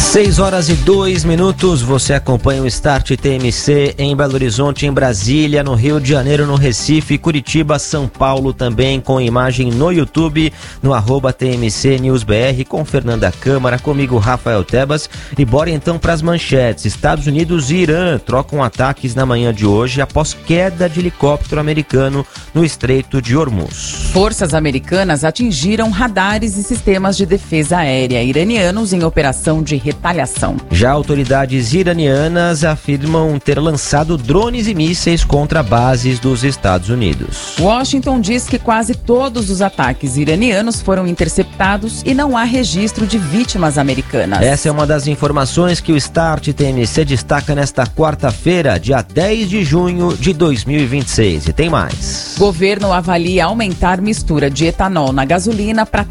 6h02, você acompanha o Start TMC em Belo Horizonte, em Brasília, no Rio de Janeiro, no Recife, Curitiba, São Paulo também, com imagem no YouTube, no @TMC News BR, com Fernanda Câmara, comigo Rafael Tebas. E bora então para as manchetes. Estados Unidos e Irã trocam ataques na manhã de hoje após queda de helicóptero americano no Estreito de Hormuz. Forças americanas atingiram radares e sistemas de defesa aérea iranianos em operação de retaliação. Já autoridades iranianas afirmam ter lançado drones e mísseis contra bases dos Estados Unidos. Washington diz que quase todos os ataques iranianos foram interceptados e não há registro de vítimas americanas. Essa é uma das informações que o Start TMC destaca nesta quarta-feira, dia 10 de junho de 2026. E tem mais. Governo avalia aumentar mistura de etanol na gasolina para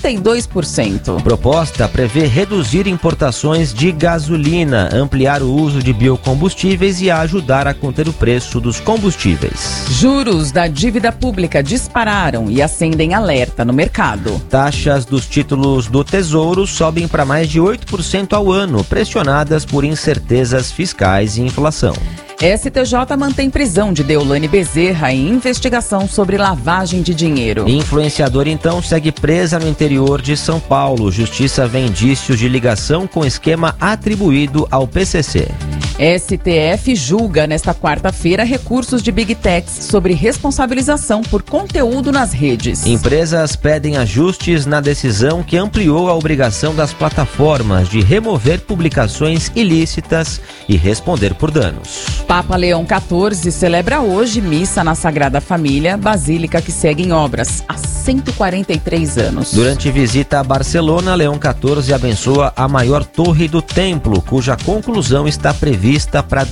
32%. Proposta prevê reduzir importações de gasolina, ampliar o uso de biocombustíveis e ajudar a conter o preço dos combustíveis. Juros da dívida pública dispararam e acendem alerta no mercado. Taxas dos títulos do Tesouro sobem para mais de 8% ao ano, pressionadas por incertezas fiscais e inflação. STJ mantém prisão de Deolane Bezerra em investigação sobre lavagem de dinheiro. Influenciadora, então, segue presa no interior de São Paulo. Justiça vê indícios de ligação com esquema atribuído ao PCC. STF julga nesta quarta-feira recursos de Big Techs sobre responsabilização por conteúdo nas redes. Empresas pedem ajustes na decisão que ampliou a obrigação das plataformas de remover publicações ilícitas e responder por danos. Papa Leão XIV celebra hoje missa na Sagrada Família, basílica que segue em obras há 143 anos. Durante visita a Barcelona, Leão XIV abençoa a maior torre do templo, cuja conclusão está prevista para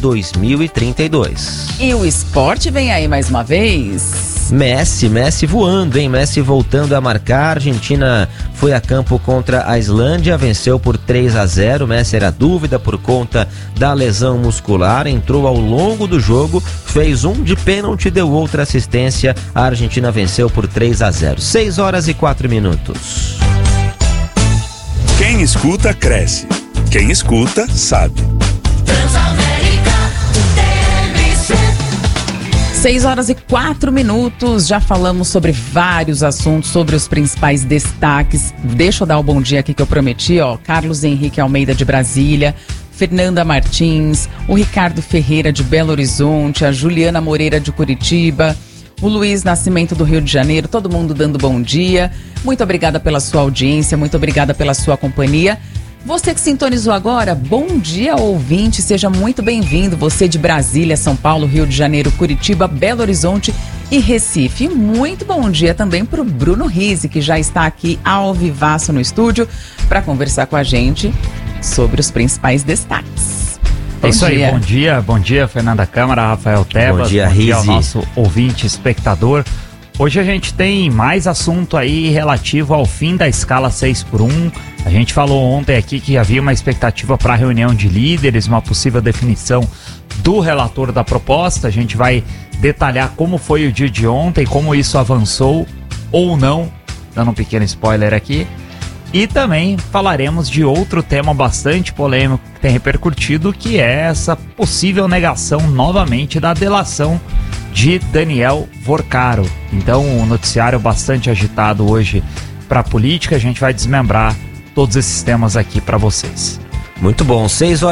2032. E o esporte vem aí mais uma vez. Messi voando, hein? Messi voltando a marcar. A Argentina foi a campo contra a Islândia, venceu por 3-0. Messi era dúvida por conta da lesão muscular, entrou ao longo do jogo, fez um de pênalti, deu outra assistência. A Argentina venceu por 3-0. 6h04. Quem escuta, cresce. Quem escuta, sabe. 6h04, já falamos sobre vários assuntos, sobre os principais destaques. Deixa eu dar o bom dia aqui que eu prometi, ó. Carlos Henrique Almeida de Brasília, Fernanda Martins, o Ricardo Ferreira de Belo Horizonte, a Juliana Moreira de Curitiba, o Luiz Nascimento do Rio de Janeiro, todo mundo dando bom dia. Muito obrigada pela sua audiência, muito obrigada pela sua companhia. Você que sintonizou agora, bom dia, ouvinte, seja muito bem-vindo. Você de Brasília, São Paulo, Rio de Janeiro, Curitiba, Belo Horizonte e Recife. Muito bom dia também para o Bruno Rizzi, que já está aqui ao vivaço no estúdio para conversar com a gente sobre os principais destaques. É isso aí, bom dia, Fernanda Câmara, Rafael Tebas, bom dia ao nosso ouvinte, espectador. Hoje a gente tem mais assunto aí relativo ao fim da escala 6x1. A gente falou ontem aqui que havia uma expectativa para a reunião de líderes, uma possível definição do relator da proposta. A gente vai detalhar como foi o dia de ontem, como isso avançou ou não, dando um pequeno spoiler aqui. E também falaremos de outro tema bastante polêmico que tem repercutido, que é essa possível negação novamente da delação de Daniel Vorcaro. Então, um noticiário bastante agitado hoje para a política. A gente vai desmembrar todos esses temas aqui para vocês. Muito bom,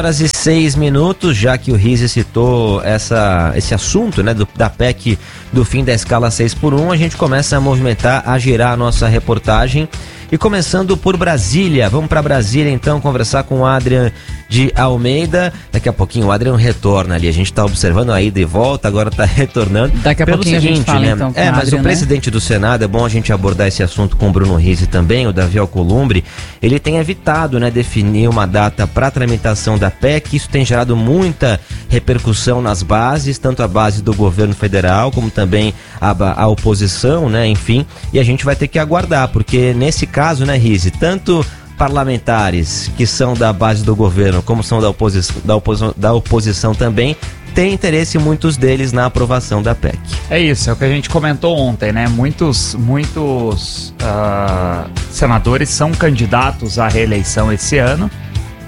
6h06, já que o Rizzi citou esse assunto, né, da PEC do fim da escala 6x1, a gente começa a movimentar, a girar a nossa reportagem. E começando por Brasília, vamos para Brasília então conversar com o Adrian de Almeida. Daqui a pouquinho o Adrian retorna ali, a gente está observando a ida e volta, agora está retornando. Daqui a pouquinho seguinte, a gente fala, né? Então, com mas Adrian, o presidente do Senado, é bom a gente abordar esse assunto com o Bruno Rizzi também, o Davi Alcolumbre, ele tem evitado, né, definir uma data para a tramitação da PEC. Isso tem gerado muita repercussão nas bases, tanto a base do governo federal como também a oposição, né, enfim, e a gente vai ter que aguardar, porque nesse caso, né, Rizzi, tanto parlamentares que são da base do governo como são da oposição também, tem interesse, muitos deles, na aprovação da PEC. É isso, é o que a gente comentou ontem, né? Muitos senadores são candidatos à reeleição esse ano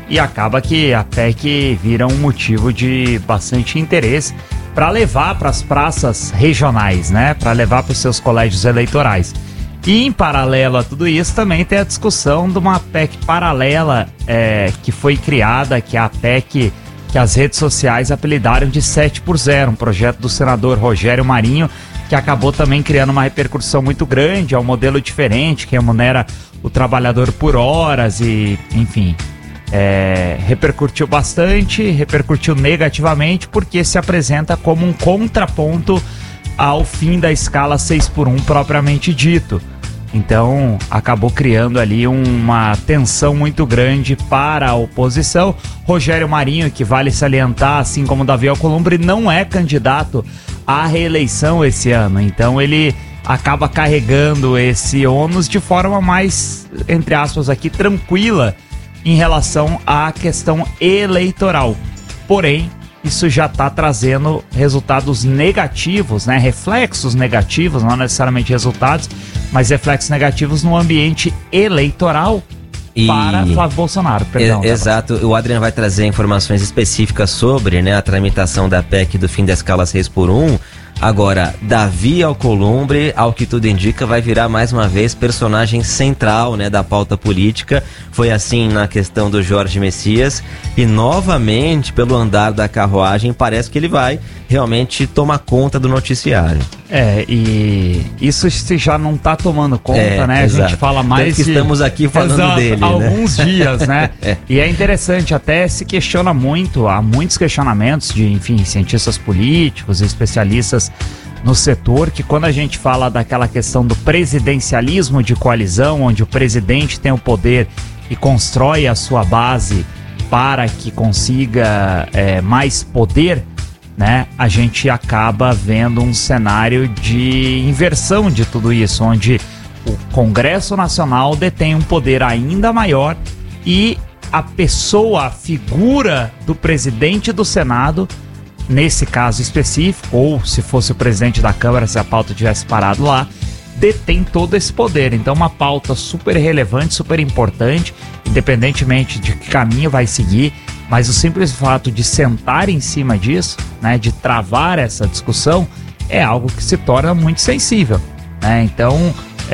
e acaba que a PEC vira um motivo de bastante interesse para levar para as praças regionais, né? Para levar para os seus colégios eleitorais. E em paralelo a tudo isso também tem a discussão de uma PEC paralela que foi criada, que é a PEC que as redes sociais apelidaram de 7x0, um projeto do senador Rogério Marinho, que acabou também criando uma repercussão muito grande. É um modelo diferente, que remunera o trabalhador por horas e, enfim, repercutiu bastante, repercutiu negativamente, porque se apresenta como um contraponto ao fim da escala 6x1 propriamente dito. Então, acabou criando ali uma tensão muito grande para a oposição. Rogério Marinho, que vale salientar, assim como Davi Alcolumbre, não é candidato à reeleição esse ano. Então, ele acaba carregando esse ônus de forma mais, entre aspas aqui, tranquila em relação à questão eleitoral. Porém, isso já está trazendo resultados negativos, né? Reflexos negativos, não necessariamente resultados, mas reflexos negativos no ambiente eleitoral para Flávio Bolsonaro. Perdão, exato, o Adriano vai trazer informações específicas sobre, né, a tramitação da PEC do fim da escala 6x1. Agora, Davi Alcolumbre, ao que tudo indica, vai virar mais uma vez personagem central, né, da pauta política. Foi assim na questão do Jorge Messias e novamente, pelo andar da carruagem, parece que ele vai realmente tomar conta do noticiário. E isso já não está tomando conta, né? Exato. A gente fala mais que estamos aqui falando dele, há alguns né? dias, né? E é interessante, até se questiona muito, há muitos questionamentos de, enfim, cientistas políticos e especialistas no setor, que quando a gente fala daquela questão do presidencialismo de coalizão, onde o presidente tem o poder e constrói a sua base para que consiga mais poder, né, a gente acaba vendo um cenário de inversão de tudo isso, onde o Congresso Nacional detém um poder ainda maior e a pessoa, a figura do presidente do Senado, nesse caso específico, ou se fosse o presidente da Câmara, se a pauta tivesse parado lá, detém todo esse poder. Então, uma pauta super relevante, super importante, independentemente de que caminho vai seguir, mas o simples fato de sentar em cima disso, né, de travar essa discussão, é algo que se torna muito sensível, né? Então,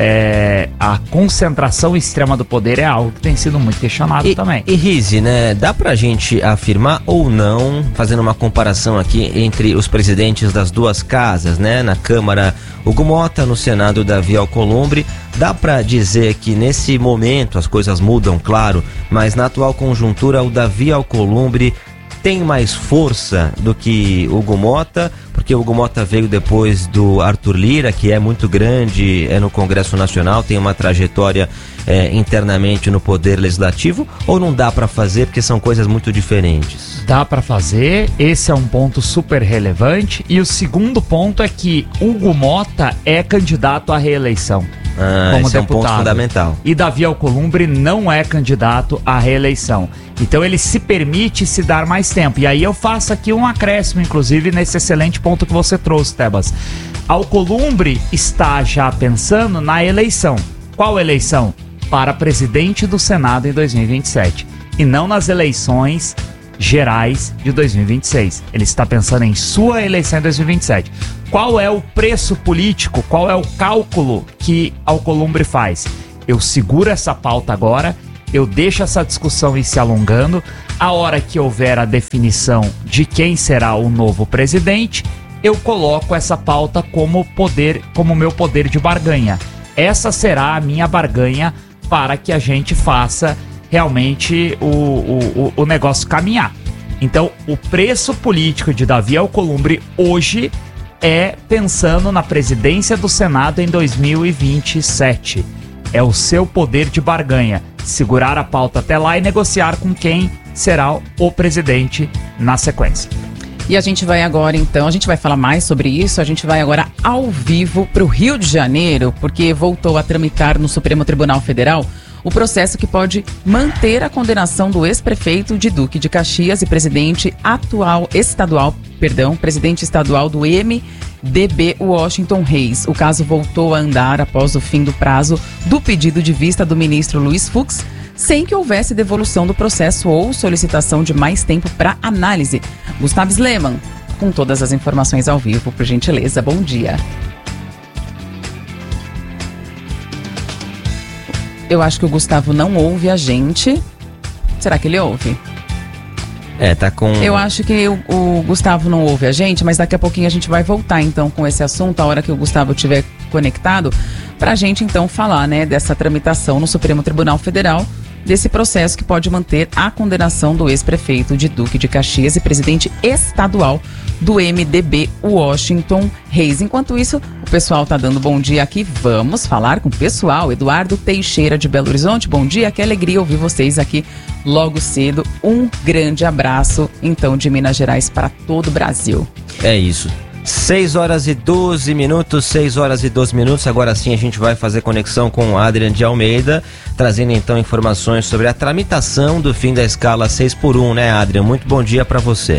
a concentração extrema do poder é algo que tem sido muito questionado também. E Rizzi, né, dá pra gente afirmar ou não, fazendo uma comparação aqui entre os presidentes das duas casas, né, na Câmara Hugo Mota, no Senado Davi Alcolumbre, dá pra dizer que nesse momento as coisas mudam, claro, mas na atual conjuntura o Davi Alcolumbre tem mais força do que Hugo Mota, porque o Hugo Mota veio depois do Arthur Lira, que é muito grande, no Congresso Nacional, tem uma trajetória internamente no Poder Legislativo, ou não dá para fazer porque são coisas muito diferentes? Dá para fazer, esse é um ponto super relevante, e o segundo ponto é que Hugo Mota é candidato à reeleição. Como esse deputado. É um ponto fundamental. E Davi Alcolumbre não é candidato à reeleição. Então ele se permite se dar mais tempo. E aí eu faço aqui um acréscimo, inclusive, nesse excelente ponto que você trouxe, Tebas. Alcolumbre está já pensando na eleição. Qual eleição? Para presidente do Senado em 2027. E não nas eleições gerais de 2026. Ele está pensando em sua eleição em 2027. Qual é o preço político? Qual é o cálculo que Alcolumbre faz? Eu seguro essa pauta agora, eu deixo essa discussão ir se alongando, a hora que houver a definição de quem será o novo presidente, eu coloco essa pauta como meu poder de barganha. Essa será a minha barganha para que a gente faça realmente o negócio caminhar. Então, o preço político de Davi Alcolumbre hoje é pensando na presidência do Senado em 2027. É o seu poder de barganha. Segurar a pauta até lá e negociar com quem será o presidente na sequência. E a gente vai agora, então, a gente vai falar mais sobre isso, a gente vai agora ao vivo para o Rio de Janeiro, porque voltou a tramitar no Supremo Tribunal Federal o processo que pode manter a condenação do ex-prefeito de Duque de Caxias e presidente estadual do MDB, Washington Reis. O caso voltou a andar após o fim do prazo do pedido de vista do ministro Luiz Fux, sem que houvesse devolução do processo ou solicitação de mais tempo para análise. Gustavo Sleman, com todas as informações ao vivo, por gentileza. Bom dia. Eu acho que o Gustavo não ouve a gente. Será que ele ouve? Tá com... Eu acho que o Gustavo não ouve a gente, mas daqui a pouquinho a gente vai voltar então com esse assunto, a hora que o Gustavo estiver conectado, pra gente então falar, né, dessa tramitação no Supremo Tribunal Federal, desse processo que pode manter a condenação do ex-prefeito de Duque de Caxias e presidente estadual do MDB, Washington Reis. Enquanto isso, o pessoal tá dando bom dia aqui. Vamos falar com o pessoal. Eduardo Teixeira de Belo Horizonte, bom dia. Que alegria ouvir vocês aqui logo cedo. Um grande abraço, então, de Minas Gerais para todo o Brasil. É isso. 6 horas e 12 minutos, 6 horas e 12 minutos. Agora sim a gente vai fazer conexão com o Adrian de Almeida, trazendo então informações sobre a tramitação do fim da escala 6x1, né, Adrian? Muito bom dia para você.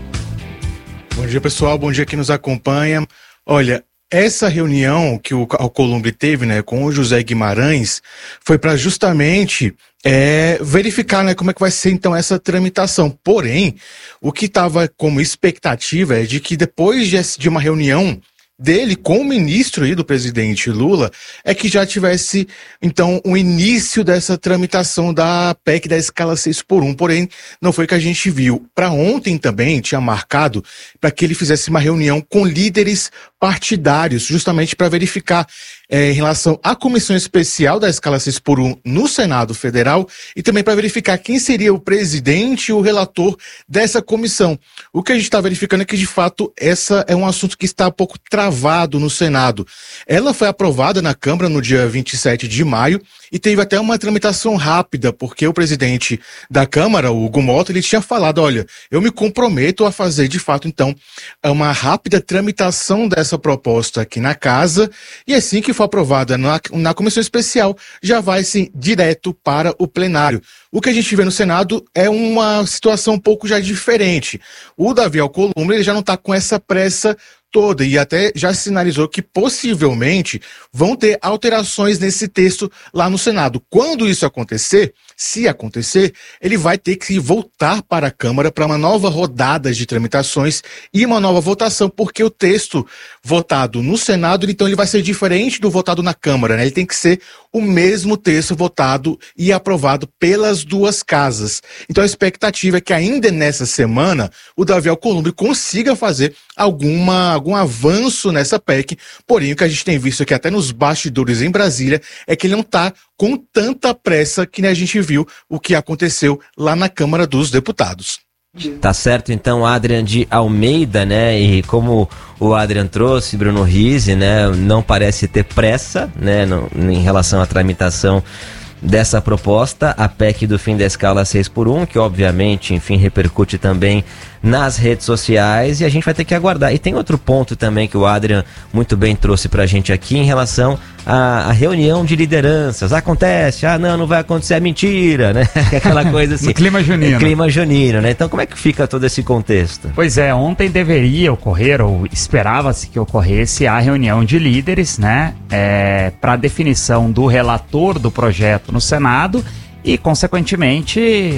Bom dia, pessoal. Bom dia quem nos acompanha. Olha, essa reunião que o Alcolumbre teve, né, com o José Guimarães foi para justamente verificar, né, como é que vai ser então essa tramitação. Porém, o que estava como expectativa é de que depois de uma reunião dele com o ministro aí do presidente Lula, é que já tivesse, então, o início dessa tramitação da PEC da escala 6x1. Porém, não foi o que a gente viu. Para ontem também tinha marcado para que ele fizesse uma reunião com líderes partidários, justamente para verificar em relação à comissão especial da escala 6x1 no Senado Federal e também para verificar quem seria o presidente e o relator dessa comissão. O que a gente está verificando é que, de fato, essa é um assunto que está um pouco travado no Senado. Ela foi aprovada na Câmara no dia 27 de maio e teve até uma tramitação rápida, porque o presidente da Câmara, o Hugo Mota, ele tinha falado, olha, eu me comprometo a fazer, de fato, então, uma rápida tramitação dessa proposta aqui na Casa, e assim que for aprovada na comissão especial, já vai, sim, direto para o plenário. O que a gente vê no Senado é uma situação um pouco já diferente. O Davi Alcolumbre, ele já não está com essa pressa toda e até já sinalizou que possivelmente vão ter alterações nesse texto lá no Senado. Quando isso acontecer, se acontecer, ele vai ter que voltar para a Câmara para uma nova rodada de tramitações e uma nova votação, porque o texto votado no Senado, então ele vai ser diferente do votado na Câmara, né? Ele tem que ser o mesmo texto votado e aprovado pelas duas casas. Então a expectativa é que ainda nessa semana o Davi Alcolumbre consiga fazer algum avanço nessa PEC, porém o que a gente tem visto aqui até nos bastidores em Brasília é que ele não está com tanta pressa que, né, a gente viu o que aconteceu lá na Câmara dos Deputados. Tá certo, então, Adrian de Almeida, né, e como o Adrian trouxe, Bruno Rizzi, né, não parece ter pressa, né, em relação à tramitação dessa proposta, a PEC do fim da escala 6x1, que obviamente, enfim, repercute também nas redes sociais, e a gente vai ter que aguardar. E tem outro ponto também que o Adrian muito bem trouxe pra gente aqui em relação à reunião de lideranças. Acontece, não vai acontecer, é mentira, né? Aquela coisa assim. No clima junino. Clima junino, né? Então como é que fica todo esse contexto? Pois é, ontem deveria ocorrer, ou esperava-se que ocorresse, a reunião de líderes, né? Para definição do relator do projeto no Senado e, consequentemente,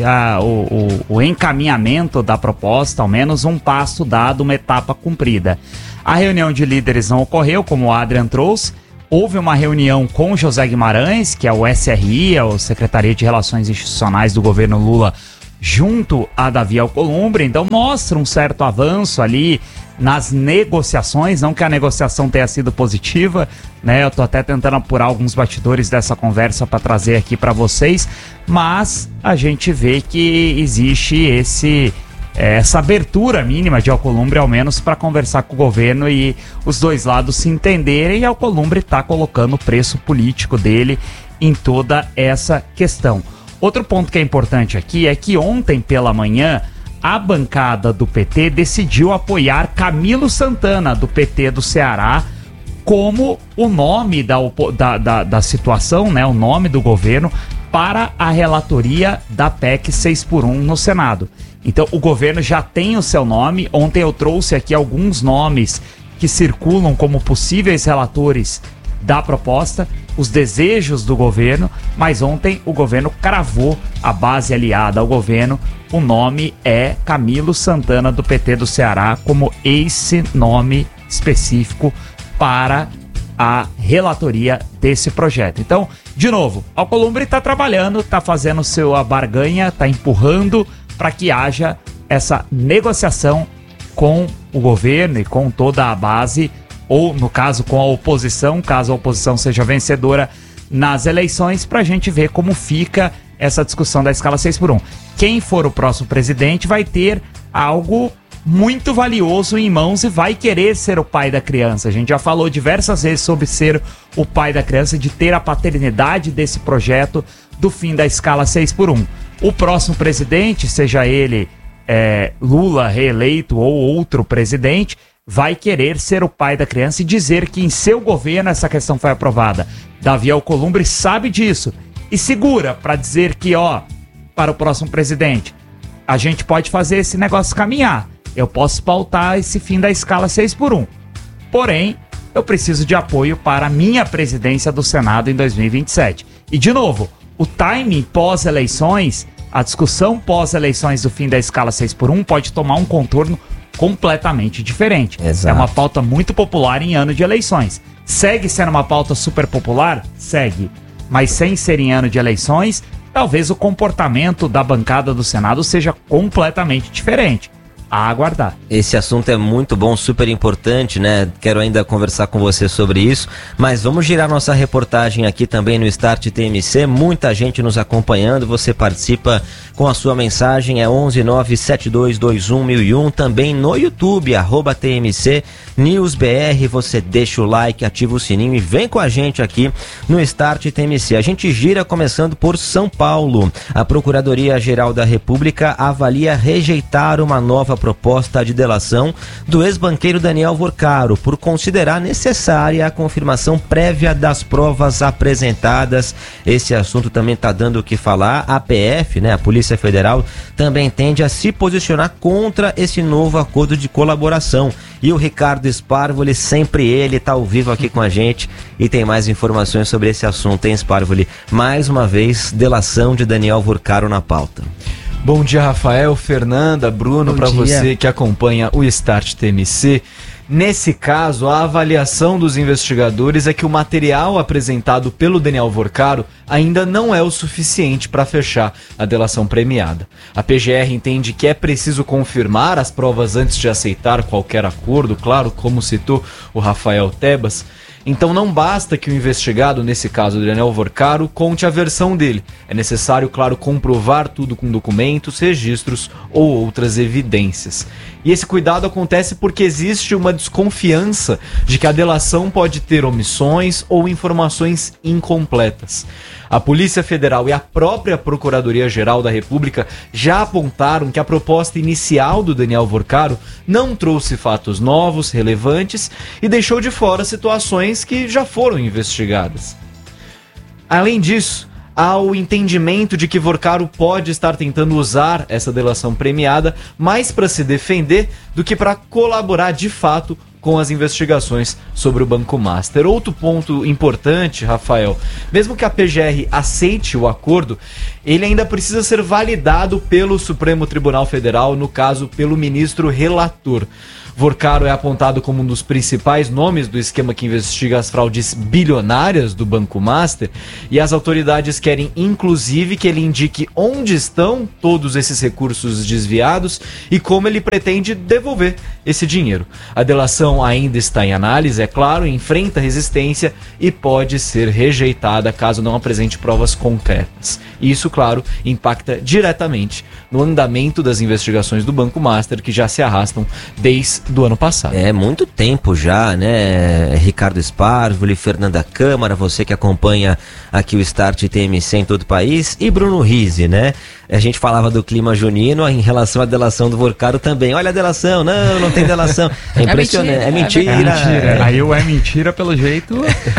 o encaminhamento da proposta, ao menos um passo dado, uma etapa cumprida. A reunião de líderes não ocorreu, como o Adrian trouxe. Houve uma reunião com José Guimarães, que é o SRI, a Secretaria de Relações Institucionais do governo Lula, junto a Davi Alcolumbre. Então mostra um certo avanço ali nas negociações, não que a negociação tenha sido positiva, né? Eu tô até tentando apurar alguns bastidores dessa conversa para trazer aqui para vocês, mas a gente vê que existe essa abertura mínima de Alcolumbre, ao menos, para conversar com o governo e os dois lados se entenderem, e Alcolumbre está colocando o preço político dele em toda essa questão. Outro ponto que é importante aqui é que ontem pela manhã a bancada do PT decidiu apoiar Camilo Santana, do PT do Ceará, como o nome da situação, né, o nome do governo, para a relatoria da PEC 6x1 no Senado. Então o governo já tem o seu nome. Ontem eu trouxe aqui alguns nomes que circulam como possíveis relatores da proposta. os desejos do governo, mas ontem o governo cravou a base aliada ao governo. O nome é Camilo Santana, do PT do Ceará, como esse nome específico para a relatoria desse projeto. Então, de novo, Alcolumbre está trabalhando, está fazendo sua barganha, está empurrando para que haja essa negociação com o governo e com toda a base, ou no caso com a oposição, caso a oposição seja vencedora nas eleições, para a gente ver como fica essa discussão da escala 6x1. Quem for o próximo presidente vai ter algo muito valioso em mãos e vai querer ser o pai da criança. A gente já falou diversas vezes sobre ser o pai da criança, de ter a paternidade desse projeto do fim da escala 6x1. O próximo presidente, seja ele Lula reeleito ou outro presidente, vai querer ser o pai da criança e dizer que em seu governo essa questão foi aprovada. Davi Alcolumbre sabe disso e segura para dizer que, para o próximo presidente, a gente pode fazer esse negócio caminhar. Eu posso pautar esse fim da escala 6x1. Porém, eu preciso de apoio para a minha presidência do Senado em 2027. E, de novo, o timing pós-eleições, a discussão pós-eleições do fim da escala 6x1 pode tomar um contorno completamente diferente. Exato. É uma pauta muito popular em ano de eleições. Segue sendo uma pauta super popular? Segue. Mas sem ser em ano de eleições, talvez o comportamento da bancada do Senado seja completamente diferente. A aguardar. Esse assunto é muito bom, super importante, né? Quero ainda conversar com você sobre isso, mas vamos girar nossa reportagem aqui também no Start TMC, muita gente nos acompanhando, você participa com a sua mensagem, é 11972211001, também no YouTube, @TMC News BR, você deixa o like, ativa o sininho e vem com a gente aqui no Start TMC. A gente gira começando por São Paulo. A Procuradoria-Geral da República avalia rejeitar uma nova proposta de delação do ex-banqueiro Daniel Vorcaro por considerar necessária a confirmação prévia das provas apresentadas. Esse assunto também está dando o que falar. A PF, né, a Polícia Federal, também tende a se posicionar contra esse novo acordo de colaboração. E o Ricardo Sparvoli, sempre ele, está ao vivo aqui com a gente e tem mais informações sobre esse assunto, hein, Sparvoli? Mais uma vez, delação de Daniel Vorcaro na pauta. Bom dia, Rafael, Fernanda, Bruno, para você que acompanha o Start TMC. Nesse caso, a avaliação dos investigadores é que o material apresentado pelo Daniel Vorcaro ainda não é o suficiente para fechar a delação premiada. A PGR entende que é preciso confirmar as provas antes de aceitar qualquer acordo, claro, como citou o Rafael Tebas. Então não basta que o investigado, nesse caso Daniel Vorcaro, conte a versão dele. É necessário, claro, comprovar tudo com documentos, registros ou outras evidências. E esse cuidado acontece porque existe uma desconfiança de que a delação pode ter omissões ou informações incompletas. A Polícia Federal e a própria Procuradoria-Geral da República já apontaram que a proposta inicial do Daniel Vorcaro não trouxe fatos novos, relevantes e deixou de fora situações que já foram investigadas. Além disso, há o entendimento de que Vorcaro pode estar tentando usar essa delação premiada mais para se defender do que para colaborar de fato com as investigações sobre o Banco Master. Outro ponto importante, Rafael, mesmo que a PGR aceite o acordo, ele ainda precisa ser validado pelo Supremo Tribunal Federal, no caso, pelo ministro relator. Vorcaro é apontado como um dos principais nomes do esquema que investiga as fraudes bilionárias do Banco Master e as autoridades querem, inclusive, que ele indique onde estão todos esses recursos desviados e como ele pretende devolver esse dinheiro. A delação ainda está em análise, é claro, enfrenta resistência e pode ser rejeitada caso não apresente provas concretas. Isso, claro, impacta diretamente no andamento das investigações do Banco Master, que já se arrastam desde do ano passado. É muito tempo já, né? Ricardo Sparvoli, Fernanda Câmara, você que acompanha aqui o Start TMC em todo o país, e Bruno Rizzi, né? A gente falava do clima junino em relação à delação do Vorcaro também. Olha a delação, não tem delação. É impressionante, é mentira. Aí o é mentira pelo jeito.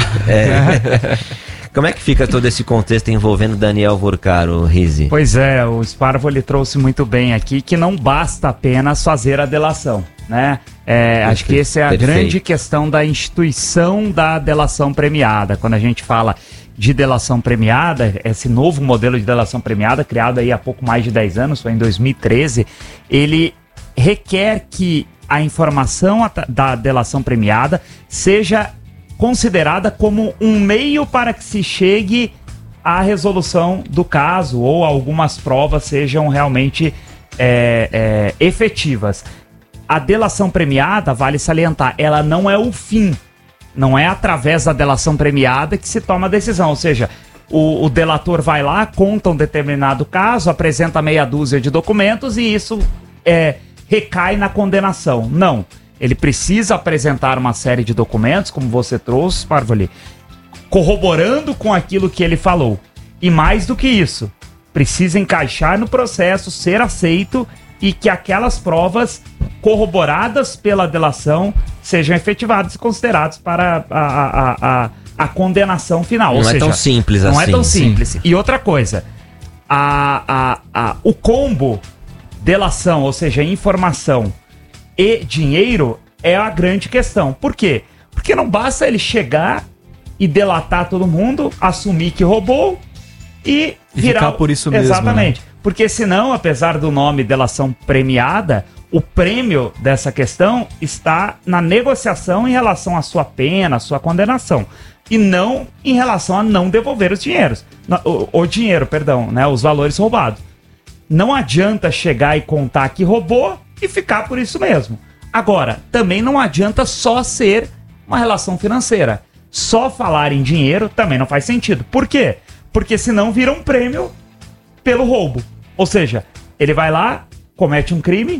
Como é que fica todo esse contexto envolvendo Daniel Vorcaro, Rizzi? Pois é, o Sparvoli trouxe muito bem aqui que não basta apenas fazer a delação. né? Acho que essa é a grande questão da instituição da delação premiada. Quando a gente fala de delação premiada, esse novo modelo de delação premiada, criado aí há pouco mais de 10 anos, foi em 2013, ele requer que a informação da delação premiada seja considerada como um meio para que se chegue à resolução do caso ou algumas provas sejam realmente efetivas. A delação premiada, vale salientar, ela não é o fim. Não é através da delação premiada que se toma a decisão. Ou seja, o delator vai lá, conta um determinado caso, apresenta meia dúzia de documentos e isso recai na condenação. Não. Ele precisa apresentar uma série de documentos, como você trouxe, Parvoli, corroborando com aquilo que ele falou. E mais do que isso, precisa encaixar no processo, ser aceito e que aquelas provas corroboradas pela delação sejam efetivadas e consideradas para a condenação final. Não é tão simples assim. Não é tão simples. E outra coisa, o combo delação, ou seja, informação e dinheiro é a grande questão. Por quê? Porque não basta ele chegar e delatar todo mundo, assumir que roubou e virar... ficar por isso mesmo. Exatamente. Né? Porque senão, apesar do nome delação premiada, o prêmio dessa questão está na negociação em relação à sua pena, à sua condenação. E não em relação a não devolver os dinheiros. Os valores roubados. Não adianta chegar e contar que roubou e ficar por isso mesmo. Agora, também não adianta só ser uma relação financeira. Só falar em dinheiro também não faz sentido. Por quê? Porque senão vira um prêmio pelo roubo. Ou seja, ele vai lá, comete um crime,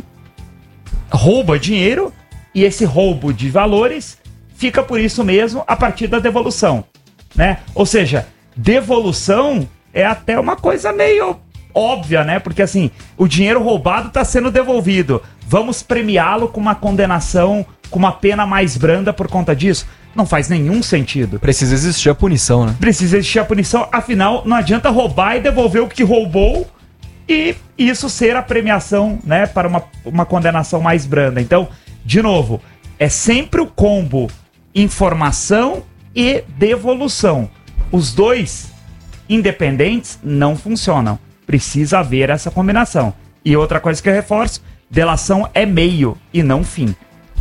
rouba dinheiro e esse roubo de valores fica por isso mesmo a partir da devolução, né? Ou seja, devolução é até uma coisa meio óbvia, né? Porque assim, o dinheiro roubado está sendo devolvido. Vamos premiá-lo com uma condenação, com uma pena mais branda por conta disso? Não faz nenhum sentido. Precisa existir a punição, né? Precisa existir a punição, afinal, não adianta roubar e devolver o que roubou e isso ser a premiação, né, para uma condenação mais branda. Então, de novo, é sempre o combo informação e devolução. Os dois independentes não funcionam. Precisa haver essa combinação. E outra coisa que eu reforço, delação é meio e não fim.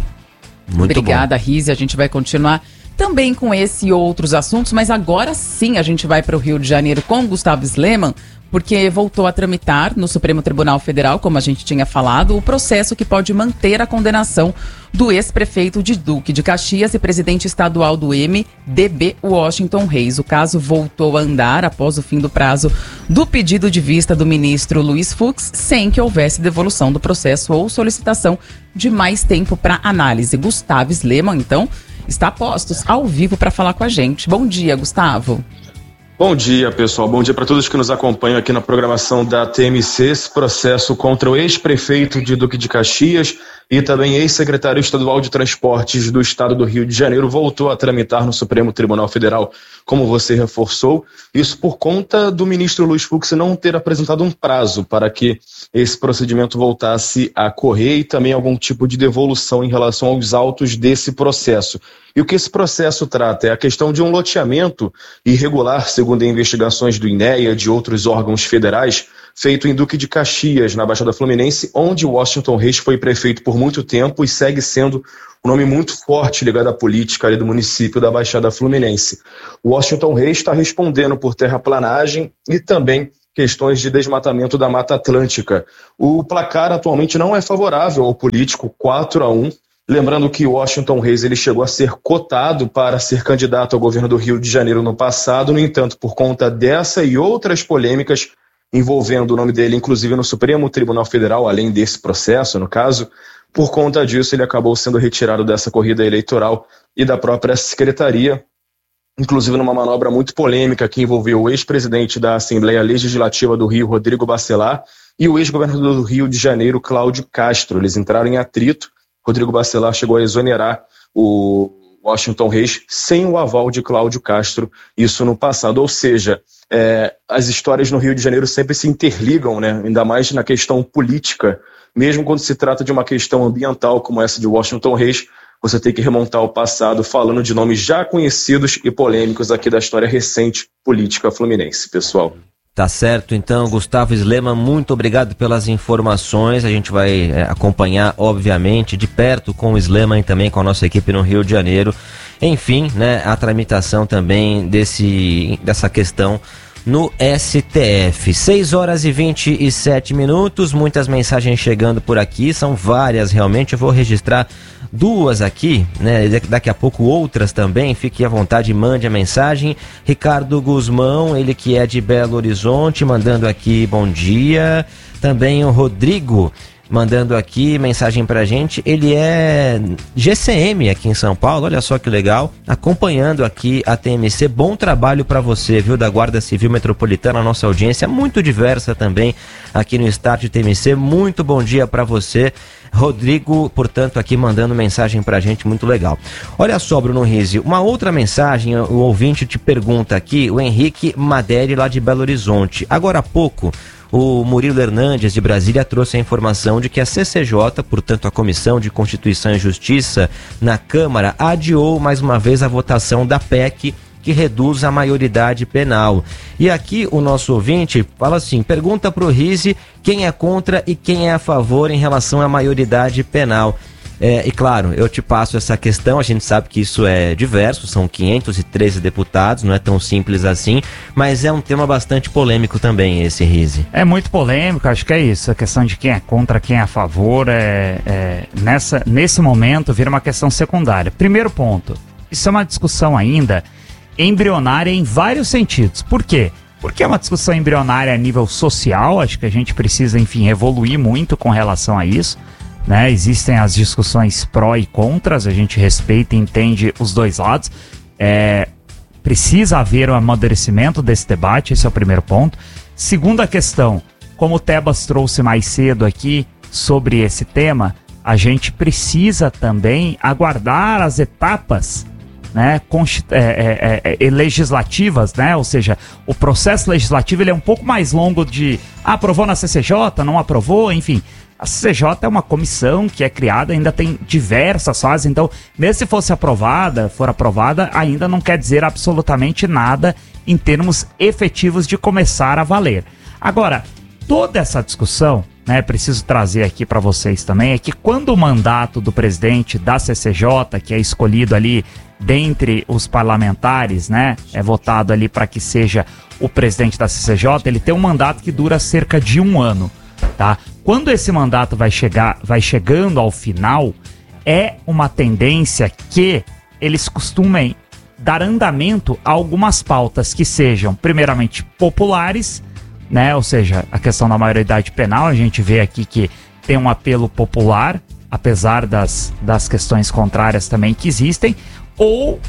Muito obrigada, Rizzi. A gente vai continuar também com esse e outros assuntos, mas agora sim a gente vai para o Rio de Janeiro com Gustavo Sleman, porque voltou a tramitar no Supremo Tribunal Federal, como a gente tinha falado, o processo que pode manter a condenação do ex-prefeito de Duque de Caxias e presidente estadual do MDB, Washington Reis. O caso voltou a andar após o fim do prazo do pedido de vista do ministro Luiz Fux, sem que houvesse devolução do processo ou solicitação de mais tempo para análise. Gustavo Sleman, então, está a postos ao vivo para falar com a gente. Bom dia, Gustavo. Bom dia, pessoal. Bom dia para todos que nos acompanham aqui na programação da TMC. Esse processo contra o ex-prefeito de Duque de Caxias e também ex-secretário estadual de Transportes do estado do Rio de Janeiro voltou a tramitar no Supremo Tribunal Federal, como você reforçou. Isso por conta do ministro Luiz Fux não ter apresentado um prazo para que esse procedimento voltasse a correr e também algum tipo de devolução em relação aos autos desse processo. E o que esse processo trata é a questão de um loteamento irregular, segundo investigações do INEA e de outros órgãos federais, feito em Duque de Caxias, na Baixada Fluminense, onde Washington Reis foi prefeito por muito tempo e segue sendo um nome muito forte ligado à política ali do município da Baixada Fluminense. Washington Reis está respondendo por terraplanagem e também questões de desmatamento da Mata Atlântica. O placar atualmente não é favorável ao político, 4-1. Lembrando que Washington Reis ele chegou a ser cotado para ser candidato ao governo do Rio de Janeiro no passado, no entanto, por conta dessa e outras polêmicas envolvendo o nome dele, inclusive no Supremo Tribunal Federal, além desse processo, no caso, por conta disso ele acabou sendo retirado dessa corrida eleitoral e da própria secretaria, inclusive numa manobra muito polêmica que envolveu o ex-presidente da Assembleia Legislativa do Rio, Rodrigo Bacelar, e o ex-governador do Rio de Janeiro, Cláudio Castro. Eles entraram em atrito. Rodrigo Bacelar chegou a exonerar o Washington Reis sem o aval de Cláudio Castro, isso no passado. Ou seja, as histórias no Rio de Janeiro sempre se interligam, né? Ainda mais na questão política. Mesmo quando se trata de uma questão ambiental como essa de Washington Reis, você tem que remontar ao passado falando de nomes já conhecidos e polêmicos aqui da história recente política fluminense, pessoal. Tá certo, então, Gustavo Slema, muito obrigado pelas informações. A gente vai acompanhar, obviamente, de perto com o Slema e também com a nossa equipe no Rio de Janeiro. Enfim, né, a tramitação também dessa questão no STF. 6h27, muitas mensagens chegando por aqui, são várias realmente, eu vou registrar 2 aqui, né? Daqui a pouco outras também, fique à vontade, mande a mensagem. Ricardo Guzmão, ele que é de Belo Horizonte, mandando aqui bom dia. Também o Rodrigo mandando aqui mensagem pra gente, ele é GCM aqui em São Paulo, olha só que legal, acompanhando aqui a TMC, bom trabalho pra você, viu, da Guarda Civil Metropolitana, a nossa audiência muito diversa também aqui no Start TMC, muito bom dia pra você, Rodrigo, portanto, aqui mandando mensagem pra gente, muito legal. Olha só, Bruno Rizzi, uma outra mensagem, o ouvinte te pergunta aqui, o Henrique Maderi lá de Belo Horizonte, agora há pouco, o Murilo Hernandes, de Brasília, trouxe a informação de que a CCJ, portanto a Comissão de Constituição e Justiça na Câmara, adiou mais uma vez a votação da PEC que reduz a maioridade penal. E aqui o nosso ouvinte fala assim, pergunta para o Rizzi quem é contra e quem é a favor em relação à maioridade penal. E claro, eu te passo essa questão, a gente sabe que isso é diverso, são 513 deputados, não é tão simples assim, mas é um tema bastante polêmico também esse, Rizzi. É muito polêmico, acho que é isso, a questão de quem é contra, quem é a favor, nesse momento vira uma questão secundária. Primeiro ponto, isso é uma discussão ainda embrionária em vários sentidos. Por quê? Porque é uma discussão embrionária a nível social, acho que a gente precisa, enfim, evoluir muito com relação a isso. Né? Existem as discussões pró e contras, a gente respeita e entende os dois lados. Precisa haver um amadurecimento desse debate, esse é o primeiro ponto. Segunda questão, como o Tebas trouxe mais cedo aqui sobre esse tema, a gente precisa também aguardar as etapas, né, legislativas, né? Ou seja, o processo legislativo ele é um pouco mais longo de aprovou na CCJ, não aprovou, enfim. A CCJ é uma comissão que é criada, ainda tem diversas fases, então, mesmo se for aprovada, ainda não quer dizer absolutamente nada em termos efetivos de começar a valer. Agora, toda essa discussão, né, preciso trazer aqui para vocês também, é que quando o mandato do presidente da CCJ, que é escolhido ali dentre os parlamentares, né, é votado ali para que seja o presidente da CCJ, ele tem um mandato que dura cerca de 1 ano. Tá? Quando esse mandato vai chegando ao final, é uma tendência que eles costumem dar andamento a algumas pautas que sejam, primeiramente, populares, né? Ou seja, a questão da maioridade penal, a gente vê aqui que tem um apelo popular, apesar das questões contrárias também que existem, ou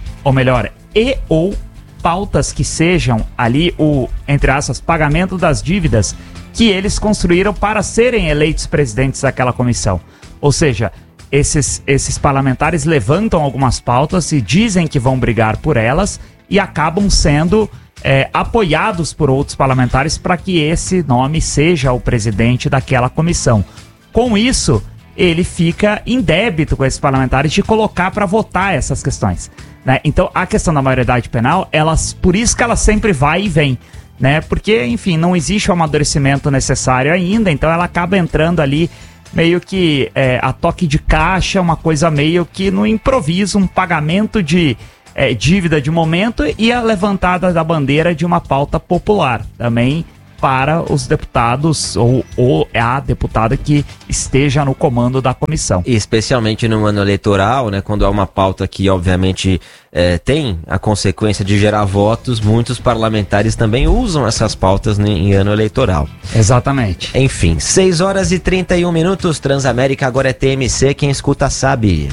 pautas que sejam ali entre aspas, pagamento das dívidas que eles construíram para serem eleitos presidentes daquela comissão. Ou seja, esses parlamentares levantam algumas pautas e dizem que vão brigar por elas e acabam sendo apoiados por outros parlamentares para que esse nome seja o presidente daquela comissão. Com isso, ele fica em débito com esses parlamentares de colocar para votar essas questões, né? Então, a questão da maioridade penal, por isso que ela sempre vai e vem, né? Porque, enfim, não existe o amadurecimento necessário ainda, então ela acaba entrando ali meio que a toque de caixa, uma coisa meio que no improviso, um pagamento de dívida de momento e a levantada da bandeira de uma pauta popular também para os deputados ou a deputada que esteja no comando da comissão. E especialmente no ano eleitoral, né, quando há uma pauta que obviamente tem a consequência de gerar votos, muitos parlamentares também usam essas pautas em ano eleitoral. Exatamente. Enfim, 6h31, Transamérica agora é TMC, quem escuta sabe.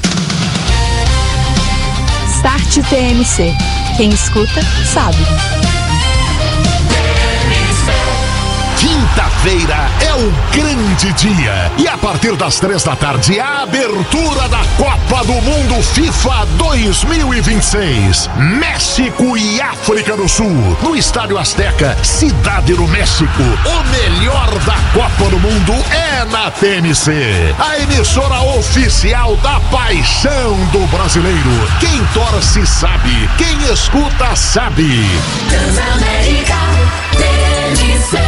Start TMC, quem escuta sabe. Quinta Quinta-feira é o grande dia. E a partir das 3 da tarde, a abertura da Copa do Mundo FIFA 2026. México e África do Sul. No Estádio Azteca, Cidade do México. O melhor da Copa do Mundo é na TMC. A emissora oficial da paixão do brasileiro. Quem torce sabe. Quem escuta sabe. Transamérica, TMC.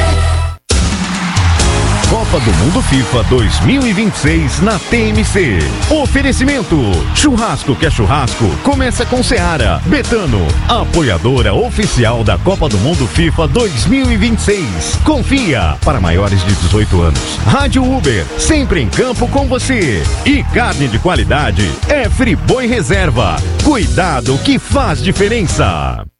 Copa do Mundo FIFA 2026 na TMC. Oferecimento: churrasco que é churrasco, começa com Seara. Betano, apoiadora oficial da Copa do Mundo FIFA 2026. Confia, para maiores de 18 anos. Rádio Uber, sempre em campo com você. E carne de qualidade é Friboi Reserva. Cuidado que faz diferença.